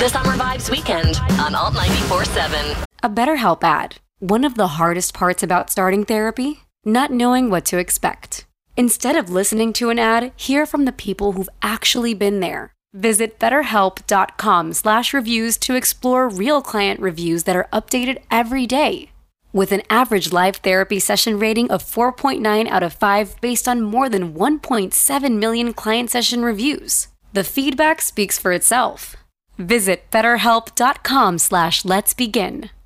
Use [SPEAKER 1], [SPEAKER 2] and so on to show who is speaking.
[SPEAKER 1] The Summer Vibes Weekend on Alt 94.7.
[SPEAKER 2] A BetterHelp ad. One of the hardest parts about starting therapy? Not knowing what to expect. Instead of listening to an ad, hear from the people who've actually been there. Visit BetterHelp.com/reviews to explore real client reviews that are updated every day. With an average live therapy session rating of 4.9 out of 5 based on more than 1.7 million client session reviews, the feedback speaks for itself. Visit BetterHelp.com/let's begin.